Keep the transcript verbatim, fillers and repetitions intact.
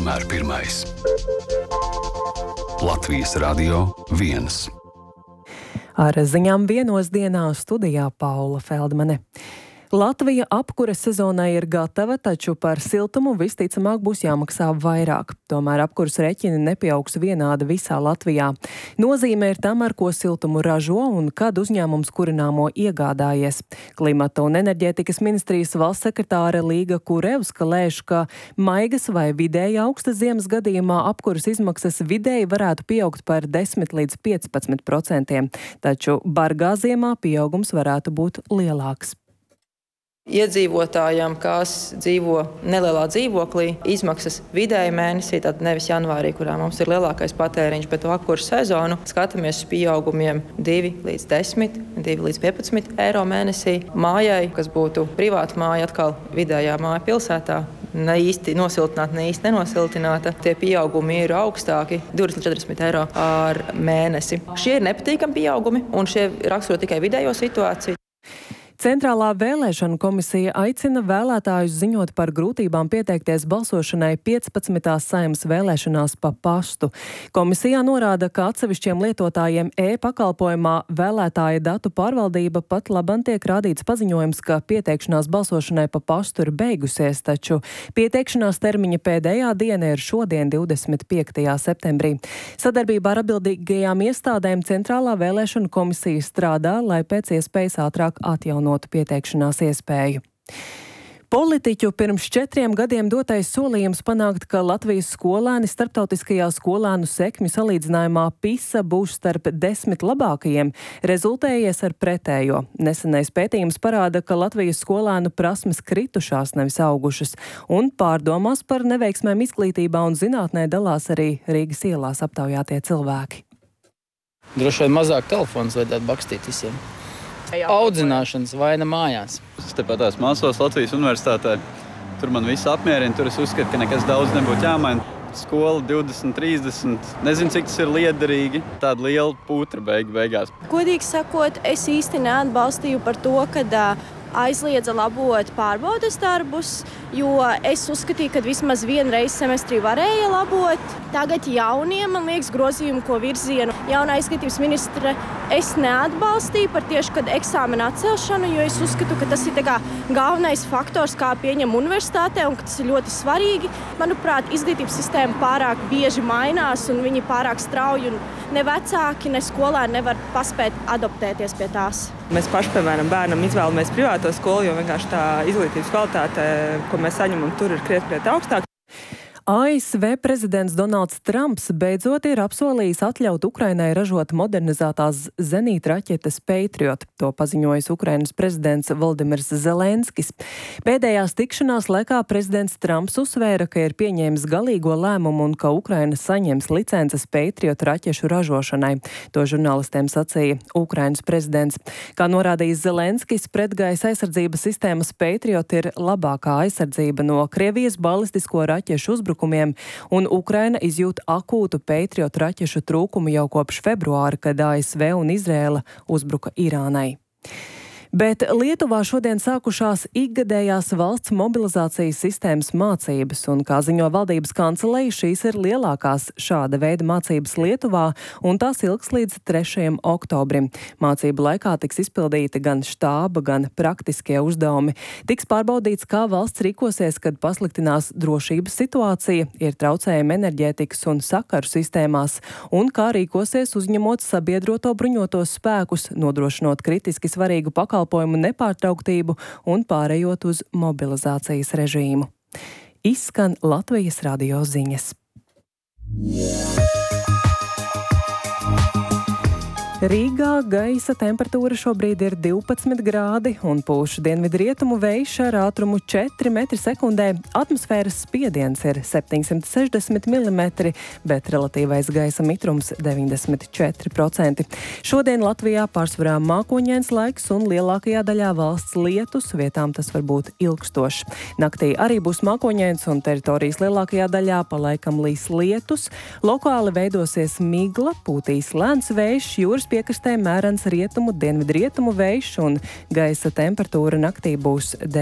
vienmēr pirmais. Latvijas Radio viens. Ar ziņām vienos dienā studijā Paula Feldmane. Latvija apkures sezonai ir gatava, taču par siltumu visticamāk būs jāmaksā vairāk. Tomēr apkures reķini nepieaugs vienādi visā Latvijā. Nozīme ir tam, ar ko siltumu ražo un kad uzņēmums kurināmo iegādājies. Klimata un enerģētikas ministrijas valsts sekretāre Līga Kurevska lēš, ka maigas vai vidēji augstas ziemas gadījumā apkures izmaksas vidēji varētu pieaugt par desmit līdz piecpadsmit procentiem, taču bargā ziemā pieaugums varētu būt lielāks. Iedzīvotājiem, kas dzīvo nelielā dzīvoklī, izmaksas vidēji mēnesī, tad nevis janvārī, kurā mums ir lielākais patēriņš, bet apkures sezonu skatāmies uz pieaugumiem divi līdz desmit, divi līdz piecpadsmit eiro mēnesī. Mājai, kas būtu privāta māja, atkal vidējā māja pilsētā, ne īsti nosiltināta, ne īsti nenosiltināta, tie pieaugumi ir augstāki, divdesmit līdz četrdesmit eiro ar mēnesi. Šie ir nepatīkami pieaugumi, un šie raksturo tikai vidējo situāciju. Centrālā vēlēšanu komisija aicina vēlētājus ziņot par grūtībām pieteikties balsošanai piecpadsmitās Saeimas vēlēšanās pa pastu. Komisijā norāda, ka atsevišķiem lietotājiem e-pakalpojumā vēlētāja datu pārvaldība pat labam tiek rādīts paziņojums, ka pieteikšanās balsošanai pa pastu ir beigusies, taču pieteikšanās termiņa pēdējā diena ir šodien, divdesmit piektajā septembrī. Sadarbībā ar atbildīgajām iestādēm Centrālā vēlēšanu komisija strādā, lai pēc iespējas ātrāk atjaunot pieteikšanās iespēju. Politiķu pirms četriem gadiem dotais solījums panākt, ka Latvijas skolēni starptautiskajā skolēnu sekmju salīdzinājumā PISA būs starp desmit labākajiem, rezultējies ar pretējo. Nesenais pētījums parāda, ka Latvijas skolēnu prasmes kritušās, nevis augušas, un pārdomās par neveiksmēm izglītībā un zinātnē dalās arī Rīgas ielās aptaujātie cilvēki. Droši vien mazāk telefons vajadzētu bakstīt visiem. Audzināšanas vaina mājās. Es tepat tās mācos Latvijas universitātē. Tur man viss apmierina, tur es uzskatu, ka nekas daudz nebūtu jāmaina. Skola divdesmit, trīsdesmit, nezinu, cik tas ir liederīgi. Tāda liela putra beig beigās. Godīgi sakot, es īsti neatbalstīju par to, ka aizliedza labot pārbaudes darbus, jo es uzskatīju, ka vismaz vienreiz semestrī varēja labot. Tagad jauniem, man liekas, grozījumu, ko virzienu jaunā izglītības ministre, es neatbalstīju par tieši kad eksāmena atcelšanu, jo es uzskatu, ka tas ir tā kā galvenais faktors, kā pieņem universitātē, un ka tas ir ļoti svarīgi. Manuprāt, izglītības sistēma pārāk bieži mainās, un viņi pārāk strauji, un ne vecāki, ne skolēni nevar paspēt adaptēties pie tās. Mēs paši, piemēram, bērnam izvēlamies privāto skolu, jo vienkārši tā izglītības kvalitāte, ko mēs saņemam, tur ir krietni krietni augstāk. A S V prezidents Donalds Trumps beidzot ir apsolījis atļaut Ukrainai ražot modernizētās zenītraķetes Patriot. To paziņojis Ukrainas prezidents Voldimirs Zelenskis. Pēdējās tikšanās laikā prezidents Trumps uzsvēra, ka ir pieņēmis galīgo lēmumu un ka Ukraina saņems licences Patriot raķešu ražošanai. To žurnālistiem sacīja Ukrainas prezidents. Kā norādījis Zelenskis, pretgaisa aizsardzības sistēmas Patriot ir labākā aizsardzība no Krievijas balistisko raķešu uzbrukumu, un Ukraina izjūt akūtu Patriot raķešu trūkumu jau kopš februāra, kad A S V un Izrēla uzbruka Irānai. Bet Lietuvā šodien sākušās ikgadējās valsts mobilizācijas sistēmas mācības, un, kā ziņo valdības kanceleja, šīs ir lielākās šāda veida mācības Lietuvā, un tās ilgs līdz trešajam oktobrim. Mācību laikā tiks izpildīti gan štāba, gan praktiskie uzdevumi. Tiks pārbaudīts, kā valsts rīkosies, kad pasliktinās drošības situācija, ir traucējumi enerģētikas un sakaru sistēmās, un kā rīkosies uzņemot sabiedroto bruņotos spēkus, nodrošinot kritiski svarīgu pakalpojumu nepārtrauktību un pārējot uz mobilizācijas režīmu. Izskan Latvijas radio ziņas. Rīgā gaisa temperatūra šobrīd ir divpadsmit grādi un pūš dienvidrietumu vējš ar ātrumu četri metri sekundē. Atmosfēras spiediens ir septiņsimt sešdesmit milimetri, bet relatīvais gaisa mitrums deviņdesmit četri procenti. Šodien Latvijā pārsvarā mākoņains laiks un lielākajā daļā valsts lietus, vietām tas var būt ilgstošs. Naktī arī būs mākoņains un teritorijas lielākajā daļā pa laikam līs lietus. Lokāli veidosies migla, pūtīs lēns vējš, jūras piekrastē mērens rietumu, dienvidrietumu vējš un gaisa temperatūra naktī būs